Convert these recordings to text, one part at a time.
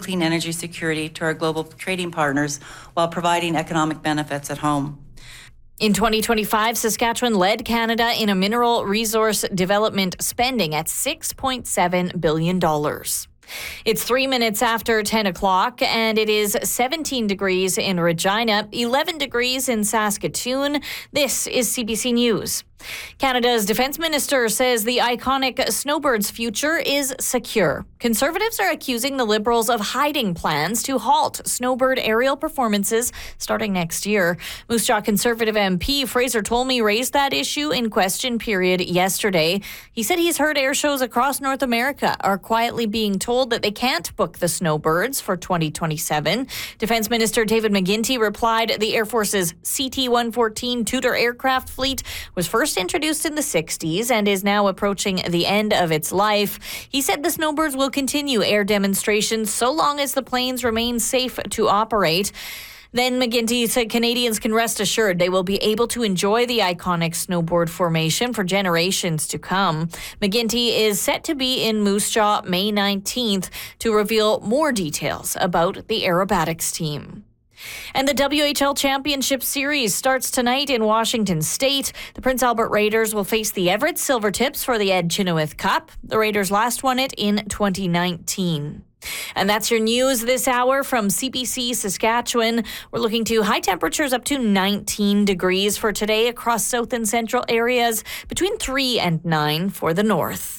clean energy security to our global trading partners while providing economic benefits at home. In 2025, Saskatchewan led Canada in a mineral resource development spending at $6.7 billion. It's 3 minutes after 10 o'clock, and it is 17 degrees in Regina, 11 degrees in Saskatoon. This is CBC News. Canada's defense minister says the iconic Snowbird's future is secure. Conservatives are accusing the Liberals of hiding plans to halt Snowbird aerial performances starting next year. Moose Jaw Conservative MP Fraser Tolmie raised that issue in question period yesterday. He said he's heard air shows across North America are quietly being told that they can't book the Snowbirds for 2027. Defense Minister David McGuinty replied the Air Force's CT-114 Tudor aircraft fleet was first introduced in the 60s and is now approaching the end of its life. He said the Snowbirds will continue air demonstrations so long as the planes remain safe to operate. Then McGuinty said Canadians can rest assured they will be able to enjoy the iconic snowboard formation for generations to come. McGuinty is set to be in Moose Jaw May 19th to reveal more details about the aerobatics team. And the WHL Championship Series starts tonight in Washington State. The Prince Albert Raiders will face the Everett Silvertips for the Ed Chynoweth Cup. The Raiders last won it in 2019. And that's your news this hour from CBC Saskatchewan. We're looking to high temperatures up to 19 degrees for today across south and central areas, between 3 and 9 for the north.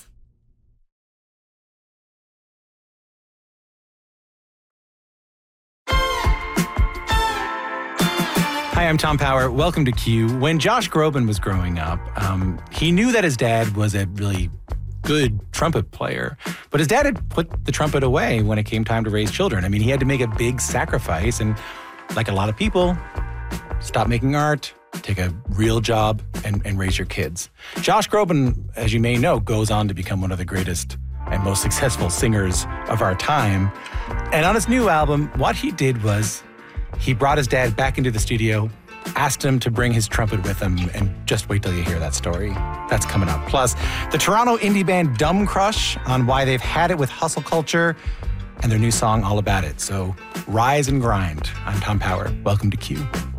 Hi, I'm Tom Power. Welcome to Q. When Josh Groban was growing up, he knew that his dad was a really good trumpet player, but his dad had put the trumpet away when it came time to raise children. I mean, he had to make a big sacrifice, and like a lot of people, stop making art, take a real job, and raise your kids. Josh Groban, as you may know, goes on to become one of the greatest and most successful singers of our time. And on his new album, what he did was he brought his dad back into the studio, asked him to bring his trumpet with him, and just wait till you hear that story. That's coming up. Plus, the Toronto indie band Dumb Crush on why they've had it with hustle culture and their new song All About It. So rise and grind. I'm Tom Power. Welcome to Q.